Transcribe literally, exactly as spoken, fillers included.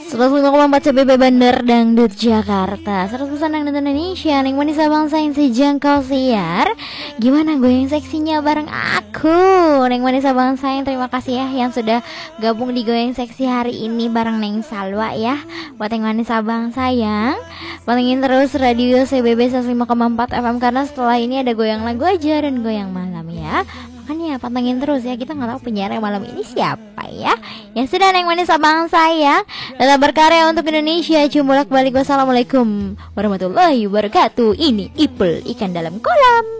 seratus lima koma empat C B B Bandar Dangdut Jakarta, seratus persen Dangdut Indonesia. Ning manis abang sayang sejangkau siar. Gimana goyang seksinya bareng aku? Ning manis abang sayang, terima kasih ya yang sudah gabung di goyang seksi hari ini bareng Neng Salwa ya. Buat yang manis abang sayang, pantengin terus radio C B B seratus lima koma empat F M karena setelah ini ada goyang lagu aja dan goyang malam ya. Makanya pantengin terus ya, kita nggak tahu penyiar yang malam ini siapa ya. Yang sudah Neng manis abang sayang, dalam berkarya untuk Indonesia. Cumulak balik, wassalamualaikum warahmatullahi wabarakatuh. Ini Ipul ikan dalam kolam.